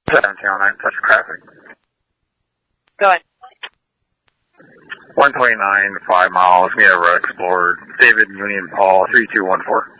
1709, touch traffic. Go ahead. 129, 5 miles, we have Explorer, David Union Paul, 3214.